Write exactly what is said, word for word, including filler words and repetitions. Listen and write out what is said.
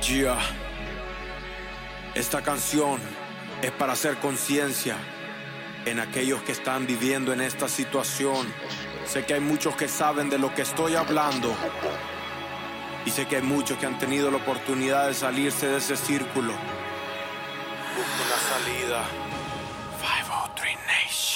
Yeah. Esta canción es para hacer conciencia en aquellos que están viviendo en esta situación. Sé que hay muchos que saben de lo que estoy hablando y sé que hay muchos que han tenido la oportunidad de salirse de ese círculo. Busca una salida.